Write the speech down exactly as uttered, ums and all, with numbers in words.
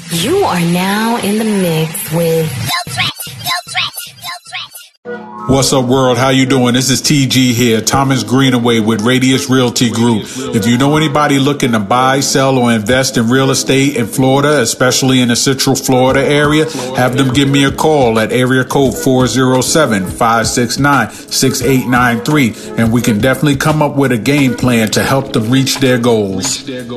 You are now in the mix with Yo Threat, Yo Threat, Yo Threat. What's up, world? How you doing? This is T G here, Thomas Greenaway with Radius Realty Group. If you know anybody looking to buy, sell, or invest in real estate in Florida, especially in the Central Florida area, have them give me a call at area code four oh seven, five six nine, six eight nine three, and we can definitely come up with a game plan to help them reach their goals.